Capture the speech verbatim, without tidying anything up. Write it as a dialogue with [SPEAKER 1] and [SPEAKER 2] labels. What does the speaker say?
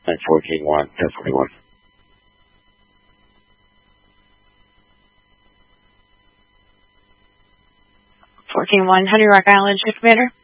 [SPEAKER 1] nine fourteen one, ten forty-one.
[SPEAKER 2] fourteen one, Honey Rock Island, Shift Commander.